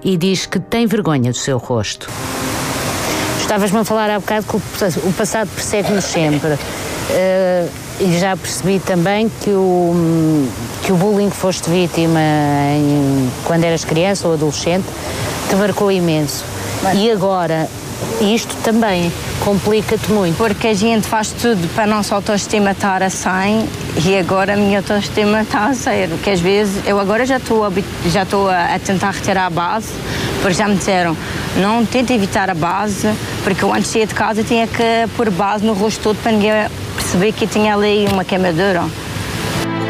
e diz que tem vergonha do seu rosto. Estavas-me a falar há bocado que o passado persegue-nos sempre. E já percebi também que o bullying que foste vítima quando eras criança ou adolescente te marcou imenso. E agora, isto também complica-te muito. Porque a gente faz tudo para a nossa autoestima estar a 100 e agora a minha autoestima está a 0. Que às vezes, eu agora já estou a tentar retirar a base, porque já me disseram, não tenta evitar a base, porque eu antes de sair de casa tinha que pôr base no rosto todo para ninguém perceber que tinha ali uma queimadura.